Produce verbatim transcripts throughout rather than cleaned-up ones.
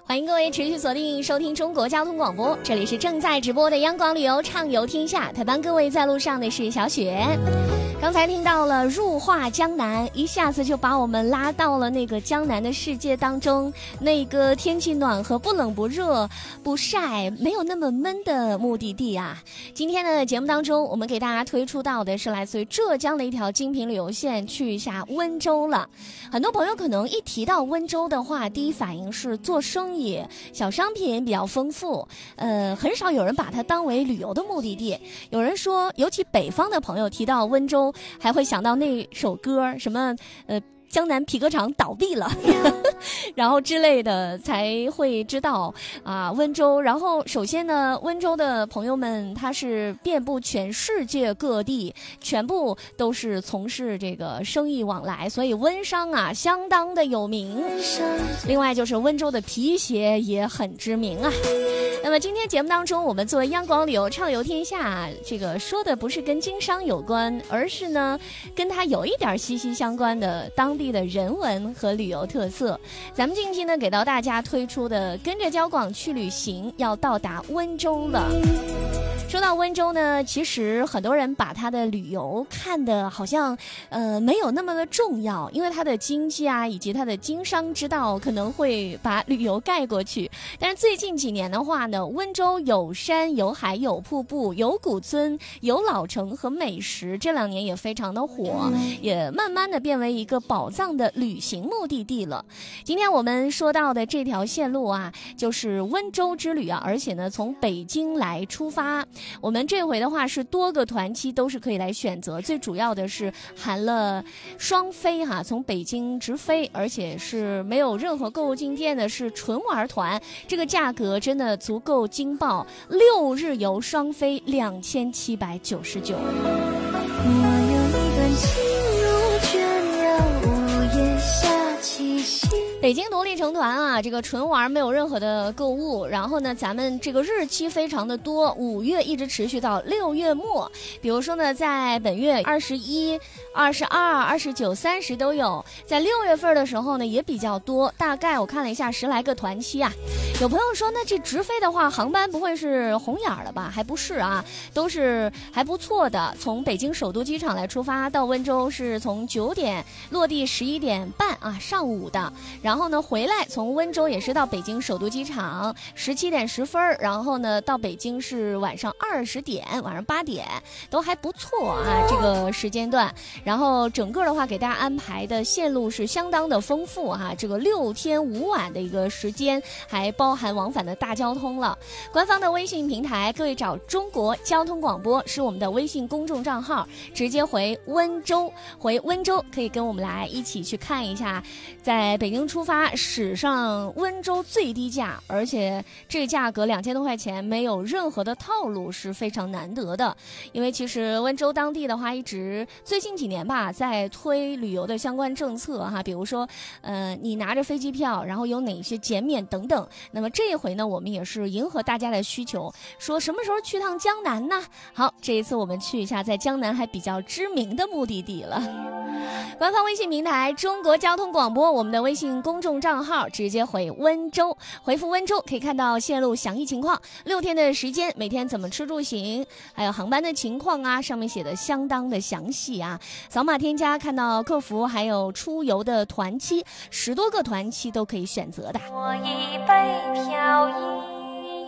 欢迎各位持续锁定收听中国交通广播，这里是正在直播的央广旅游畅游天下，陪伴各位在路上的是小雪。刚才听到了入画江南，一下子就把我们拉到了那个江南的世界当中，那个天气暖和、不冷不热、不晒、没有那么闷的目的地啊。今天的节目当中，我们给大家推出到的是来自于浙江的一条精品旅游线，去一下温州了。很多朋友可能一提到温州的话，第一反应是做生意，小商品比较丰富，呃，很少有人把它当为旅游的目的地。有人说，尤其北方的朋友提到温州，还会想到那首歌，什么呃江南皮革厂倒闭了然后之类的，才会知道啊温州。然后首先呢，温州的朋友们他是遍布全世界各地，全部都是从事这个生意往来，所以温商啊相当的有名。另外就是温州的皮鞋也很知名啊。那么今天节目当中，我们作为央广旅游畅游天下，这个说的不是跟经商有关，而是呢跟它有一点息息相关的当地的人文和旅游特色。咱们近期呢给到大家推出的跟着交广去旅行，要到达温州了。说到温州呢，其实很多人把它的旅游看得好像呃没有那么的重要，因为它的经济啊以及它的经商之道可能会把旅游盖过去。但是最近几年的话呢，温州有山有海有瀑布有古村有老城和美食，这两年也非常的火，也慢慢的变为一个宝藏的旅行目的地了。今天我们说到的这条线路啊，就是温州之旅啊，而且呢从北京来出发。我们这回的话是多个团期都是可以来选择，最主要的是含了双飞哈，从北京直飞，而且是没有任何购物进店的，是纯玩团，这个价格真的足够惊爆，六日游双飞两千七百九十九。我有一段情如倦鸟，午夜下起息。北京独立成团啊，这个纯玩没有任何的购物，然后呢咱们这个日期非常的多，五月一直持续到六月末。比如说呢在本月二十一、二十二、二十九、三十都有，在六月份的时候呢也比较多，大概我看了一下十来个团期啊。有朋友说那这直飞的话航班不会是红眼了吧？还不是啊，都是还不错的。从北京首都机场来出发到温州是从九点落地十一点半啊上午的，然后呢回来从温州也是到北京首都机场十七点十分，然后呢到北京是晚上二十点，晚上八点，都还不错啊这个时间段。然后整个的话给大家安排的线路是相当的丰富啊，这个六天五晚的一个时间，还包含往返的大交通了。官方的微信平台，各位找中国交通广播是我们的微信公众账号，直接回温州，回温州可以跟我们来一起去看一下，在北京出发史上温州最低价，而且这价格两千多块钱没有任何的套路，是非常难得的。因为其实温州当地的话一直最近几年吧在推旅游的相关政策哈，比如说呃你拿着飞机票然后有哪些减免等等。那么这一回呢我们也是迎合大家的需求，说什么时候去趟江南呢？好，这一次我们去一下在江南还比较知名的目的地了。官方微信平台中国交通广播，我们的微信公众账号直接回温州，回复温州可以看到线路详细情况，六天的时间，每天怎么吃住行，还有航班的情况啊，上面写的相当的详细啊。扫码添加看到客服，还有出游的团期，十多个团期都可以选择的。我一杯飘逸。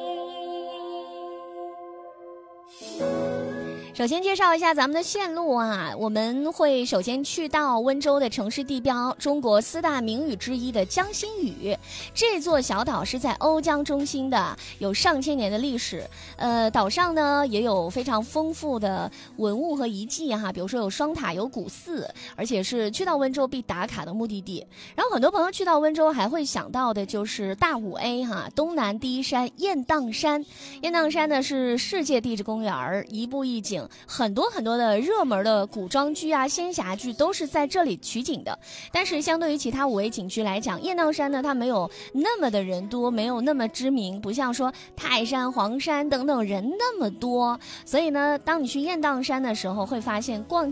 首先介绍一下咱们的线路啊，我们会首先去到温州的城市地标，中国四大名屿之一的江心屿。这座小岛是在瓯江中心的，有上千年的历史。呃，岛上呢也有非常丰富的文物和遗迹哈，比如说有双塔，有古寺，而且是去到温州必打卡的目的地。然后很多朋友去到温州还会想到的就是大五 A 哈，东南第一山雁荡山。雁荡山呢是世界地质公园，一步一景。很多很多的热门的古装剧啊仙侠剧都是在这里取景的，但是相对于其他五 A 景区来讲，雁荡山呢它没有那么的人多，没有那么知名，不像说泰山黄山等等人那么多，所以呢当你去雁荡山的时候会发现逛